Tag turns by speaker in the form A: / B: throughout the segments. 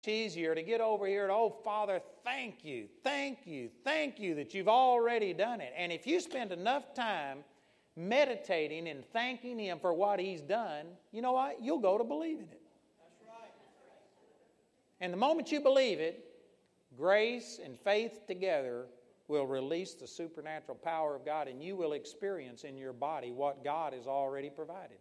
A: easier to get over here and, oh, Father, thank you that you've already done it. And if you spend enough time meditating and thanking Him for what He's done, you know what? You'll go to believing it. That's right. And the moment you believe it, grace and faith together will release the supernatural power of God, and you will experience in your body what God has already provided.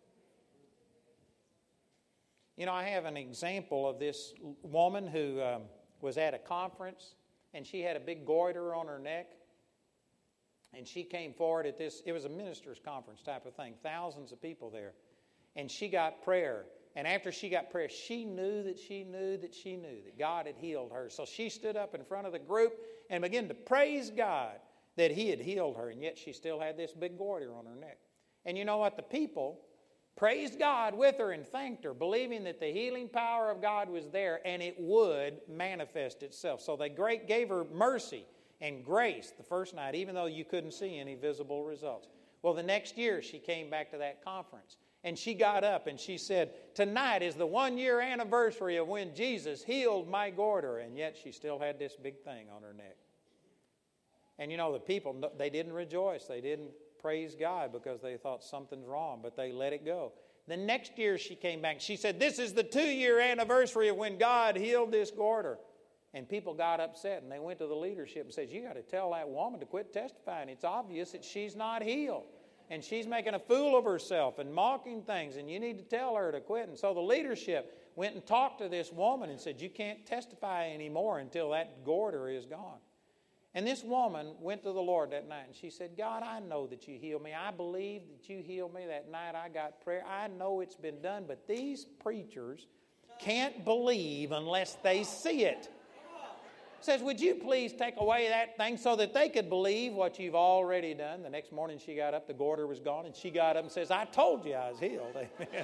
A: You know, I have an example of this woman who was at a conference, and she had a big goiter on her neck. And she came forward at this, it was a minister's conference type of thing, thousands of people there. And she got prayer. And after she got prayer, she knew that God had healed her. So she stood up in front of the group and began to praise God that He had healed her. And yet she still had this big goiter on her neck. And you know what? The people praised God with her and thanked her, believing that the healing power of God was there and it would manifest itself. So they gave her mercy and grace the first night, even though you couldn't see any visible results. Well, the next year she came back to that conference, and she got up and she said, tonight is the 1-year anniversary of when Jesus healed my goiter, and yet she still had this big thing on her neck. And you know, the people, they didn't rejoice. They didn't praise God because they thought something's wrong, but they let it go. The next year she came back. She said, this is the 2-year anniversary of when God healed this goiter. And people got upset, and they went to the leadership and said, you got to tell that woman to quit testifying. It's obvious that she's not healed. And she's making a fool of herself and mocking things, and you need to tell her to quit. And so the leadership went and talked to this woman and said, you can't testify anymore until that goiter is gone. And this woman went to the Lord that night, and she said, God, I know that you healed me. I believe that you healed me that night. I got prayer. I know it's been done, but these preachers can't believe unless they see it. Says, would you please take away that thing so that they could believe what you've already done? The next morning she got up, the goiter was gone, and she got up and says, I told you I was healed. Amen.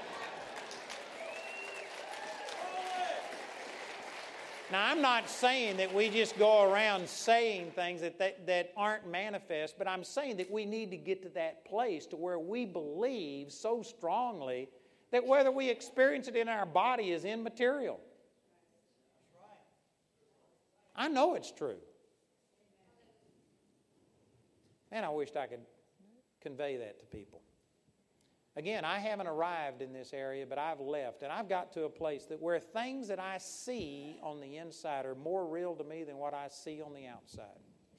A: Now, I'm not saying that we just go around saying things that aren't manifest, but I'm saying that we need to get to that place to where we believe so strongly that whether we experience it in our body is immaterial. I know it's true. And I wished I could convey that to people. Again, I haven't arrived in this area, but I've left. And I've got to a place that where things that I see on the inside are more real to me than what I see on the outside.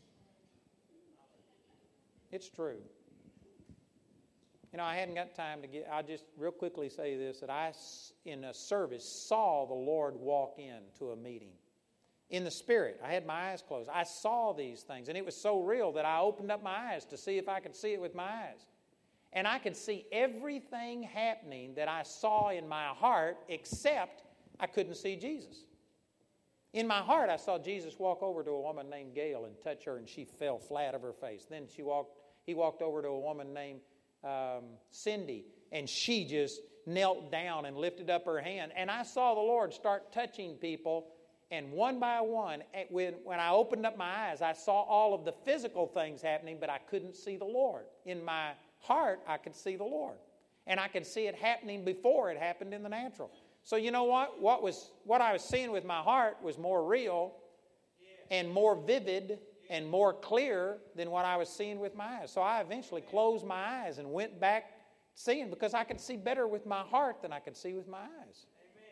A: It's true. You know, I hadn't got time to I'll just real quickly say this, that I, in a service, saw the Lord walk into a meeting. In the Spirit, I had my eyes closed. I saw these things, and it was so real that I opened up my eyes to see if I could see it with my eyes. And I could see everything happening that I saw in my heart, except I couldn't see Jesus. In my heart, I saw Jesus walk over to a woman named Gail and touch her, and she fell flat of her face. Then he walked over to a woman named Cindy, and she just knelt down and lifted up her hand. And I saw the Lord start touching people. And one by one, when I opened up my eyes, I saw all of the physical things happening, but I couldn't see the Lord. In my heart, I could see the Lord. And I could see it happening before it happened in the natural. So you know what? What I was seeing with my heart was more real and more vivid and more clear than what I was seeing with my eyes. So I eventually closed my eyes and went back seeing, because I could see better with my heart than I could see with my eyes.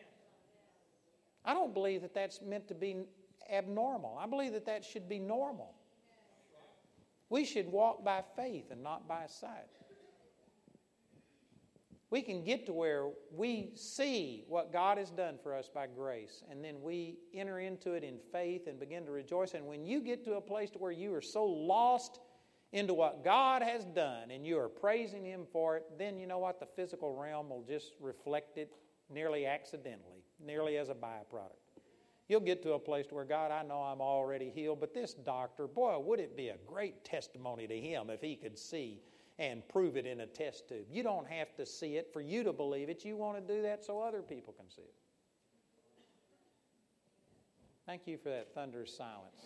A: I don't believe that that's meant to be abnormal. I believe that that should be normal. We should walk by faith and not by sight. We can get to where we see what God has done for us by grace, and then we enter into it in faith and begin to rejoice. And when you get to a place to where you are so lost into what God has done and you are praising Him for it, then you know what? The physical realm will just reflect it nearly accidentally, nearly as a byproduct. You'll get to a place where, God, I know I'm already healed, but this doctor, boy, would it be a great testimony to him if he could see and prove it in a test tube. You don't have to see it for you to believe it. You want to do that so other people can see it. Thank you for that thunderous silence.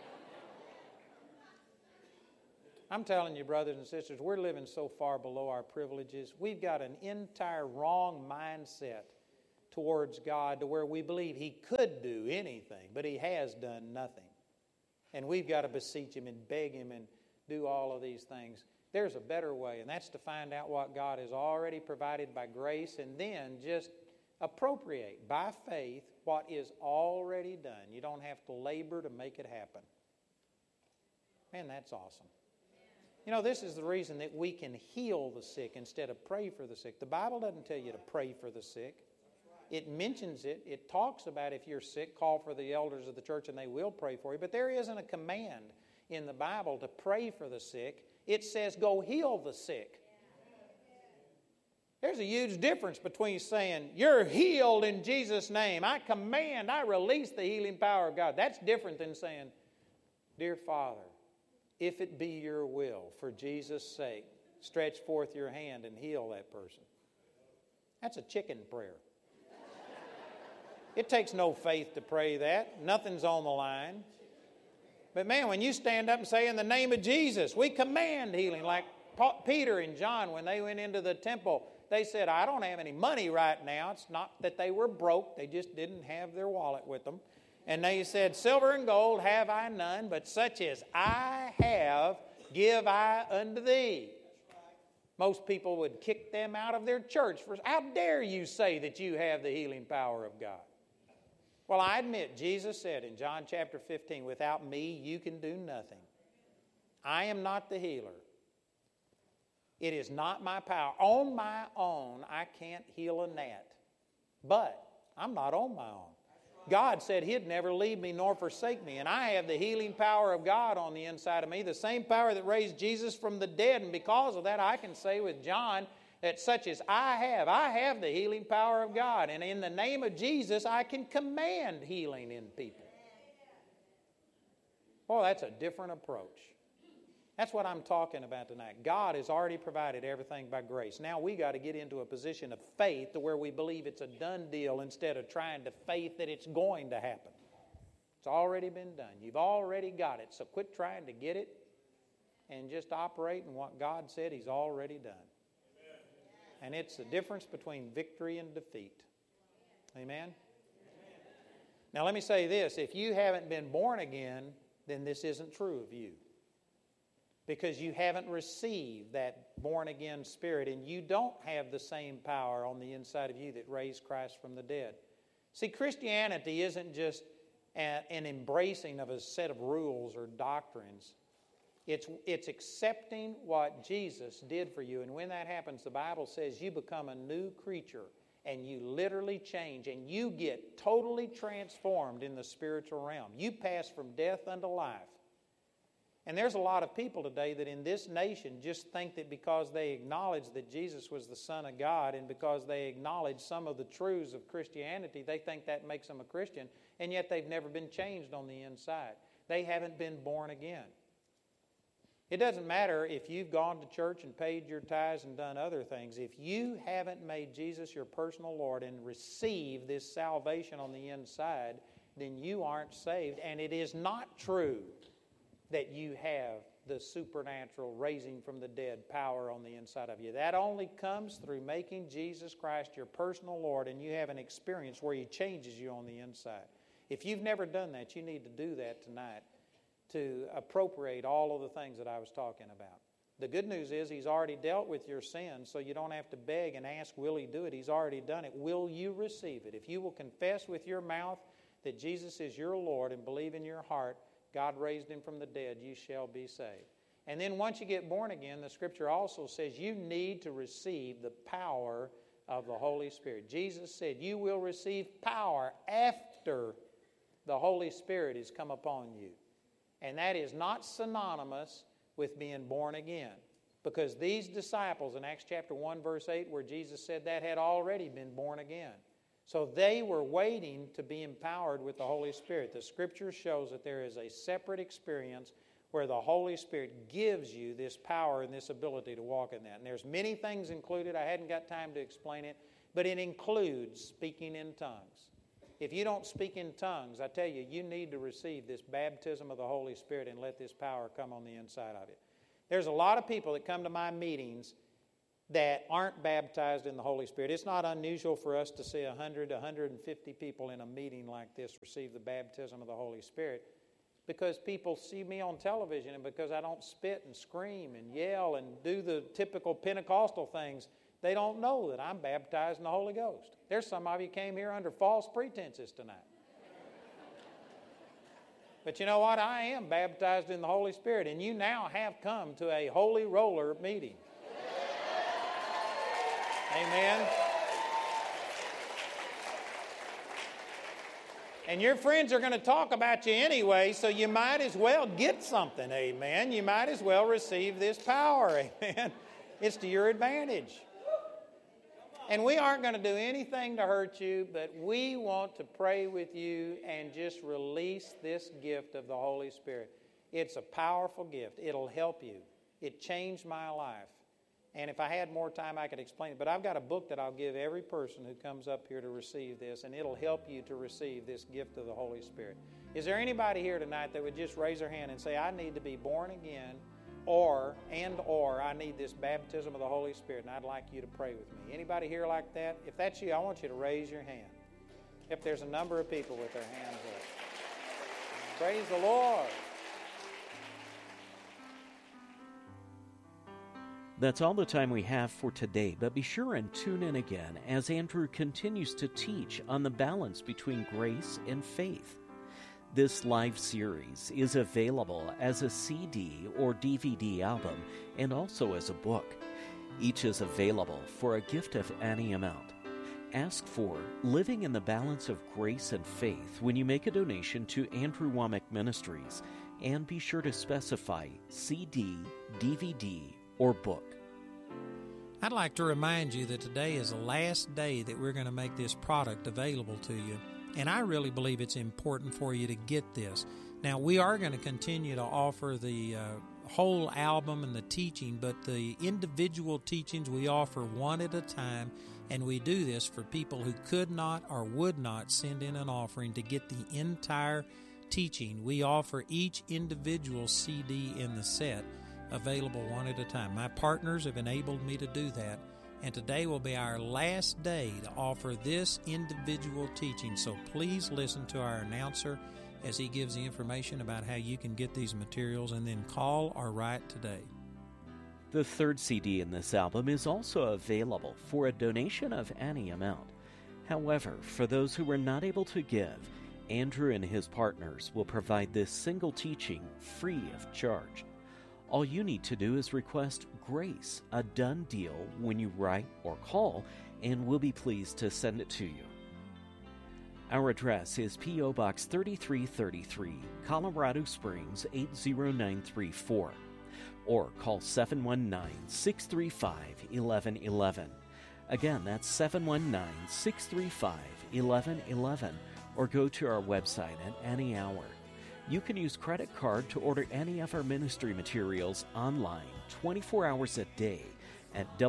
A: I'm telling you, brothers and sisters, we're living so far below our privileges. We've got an entire wrong mindset to towards God to where we believe He could do anything, but He has done nothing. And we've got to beseech Him and beg Him and do all of these things. There's a better way, and that's to find out what God has already provided by grace and then just appropriate by faith what is already done. You don't have to labor to make it happen. Man, that's awesome. You know, this is the reason that we can heal the sick instead of pray for the sick. The Bible doesn't tell you to pray for the sick. It mentions it. It talks about if you're sick, call for the elders of the church and they will pray for you. But there isn't a command in the Bible to pray for the sick. It says go heal the sick. There's a huge difference between saying, you're healed in Jesus' name. I command, I release the healing power of God. That's different than saying, dear Father, if it be your will, for Jesus' sake, stretch forth your hand and heal that person. That's a chicken prayer. It takes no faith to pray that. Nothing's on the line. But man, when you stand up and say, in the name of Jesus, we command healing. Like Peter and John, when they went into the temple, they said, I don't have any money right now. It's not that they were broke. They just didn't have their wallet with them. And they said, silver and gold have I none, but such as I have, give I unto thee. Most people would kick them out of their church. How dare you say that you have the healing power of God? Well, I admit, Jesus said in John chapter 15, without me you can do nothing. I am not the healer. It is not my power. On my own, I can't heal a gnat. But I'm not on my own. God said He'd never leave me nor forsake me. And I have the healing power of God on the inside of me, the same power that raised Jesus from the dead. And because of that, I can say with John that such as I have the healing power of God. And in the name of Jesus, I can command healing in people. Boy, that's a different approach. That's what I'm talking about tonight. God has already provided everything by grace. Now we got to get into a position of faith to where we believe it's a done deal instead of trying to faith that it's going to happen. It's already been done. You've already got it. So quit trying to get it and just operate in what God said He's already done. Amen. And it's the difference between victory and defeat. Amen? Amen? Now let me say this. If you haven't been born again, then this isn't true of you. Because you haven't received that born-again spirit, and you don't have the same power on the inside of you that raised Christ from the dead. See, Christianity isn't just an embracing of a set of rules or doctrines. It's accepting what Jesus did for you. And when that happens, the Bible says you become a new creature, and you literally change, and you get totally transformed in the spiritual realm. You pass from death unto life. And there's a lot of people today that in this nation just think that because they acknowledge that Jesus was the Son of God and because they acknowledge some of the truths of Christianity, they think that makes them a Christian, and yet they've never been changed on the inside. They haven't been born again. It doesn't matter if you've gone to church and paid your tithes and done other things. If you haven't made Jesus your personal Lord and received this salvation on the inside, then you aren't saved. And it is not true that you have the supernatural raising from the dead power on the inside of you. That only comes through making Jesus Christ your personal Lord, and you have an experience where He changes you on the inside. If you've never done that, you need to do that tonight to appropriate all of the things that I was talking about. The good news is He's already dealt with your sins, so you don't have to beg and ask, will He do it? He's already done it. Will you receive it? If you will confess with your mouth that Jesus is your Lord and believe in your heart God raised Him from the dead, you shall be saved. And then once you get born again, the Scripture also says you need to receive the power of the Holy Spirit. Jesus said you will receive power after the Holy Spirit has come upon you. And that is not synonymous with being born again. Because these disciples in Acts chapter 1 verse 8 where Jesus said that had already been born again. So they were waiting to be empowered with the Holy Spirit. The Scripture shows that there is a separate experience where the Holy Spirit gives you this power and this ability to walk in that. And there's many things included. I hadn't got time to explain it, but it includes speaking in tongues. If you don't speak in tongues, I tell you, you need to receive this baptism of the Holy Spirit and let this power come on the inside of you. There's a lot of people that come to my meetings that aren't baptized in the Holy Spirit. It's not unusual for us to see 100 to 150 people in a meeting like this receive the baptism of the Holy Spirit, because people see me on television, and because I don't spit and scream and yell and do the typical Pentecostal things, they don't know that I'm baptized in the Holy Ghost. There's some of you came here under false pretenses tonight. But you know what? I am baptized in the Holy Spirit, and you now have come to a Holy Roller meeting. Amen. And your friends are going to talk about you anyway, so you might as well get something. Amen. You might as well receive this power. Amen. It's to your advantage. And we aren't going to do anything to hurt you, but we want to pray with you and just release this gift of the Holy Spirit. It's a powerful gift. It'll help you. It changed my life. And if I had more time, I could explain it. But I've got a book that I'll give every person who comes up here to receive this, and it'll help you to receive this gift of the Holy Spirit. Is there anybody here tonight that would just raise their hand and say, I need to be born again, or I need this baptism of the Holy Spirit, and I'd like you to pray with me? Anybody here like that? If that's you, I want you to raise your hand. If there's a number of people with their hands up. Praise the Lord.
B: That's all the time we have for today, but be sure and tune in again as Andrew continues to teach on the balance between grace and faith. This live series is available as a CD or DVD album and also as a book. Each is available for a gift of any amount. Ask for Living in the Balance of Grace and Faith when you make a donation to Andrew Wommack Ministries, and be sure to specify CD, DVD, or book.
C: I'd like to remind you that today is the last day that we're going to make this product available to you. And I really believe it's important for you to get this. Now, we are going to continue to offer the whole album and the teaching, but the individual teachings we offer one at a time, and we do this for people who could not or would not send in an offering to get the entire teaching. We offer each individual CD in the set available one at a time. My partners have enabled me to do that, and today will be our last day to offer this individual teaching. So please listen to our announcer as he gives the information about how you can get these materials, and then call or write today.
B: The third CD in this album is also available for a donation of any amount. However, for those who were not able to give, Andrew and his partners will provide this single teaching free of charge. All you need to do is request Grace, a done deal, when you write or call, and we'll be pleased to send it to you. Our address is P.O. Box 3333, Colorado Springs 80934, or call 719-635-1111. Again, that's 719-635-1111, or go to our website at any hour. You can use credit card to order any of our ministry materials online 24 hours a day at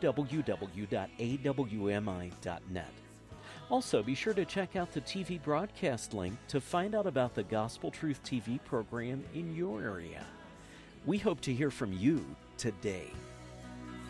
B: www.awmi.net. Also, be sure to check out the TV broadcast link to find out about the Gospel Truth TV program in your area. We hope to hear from you today.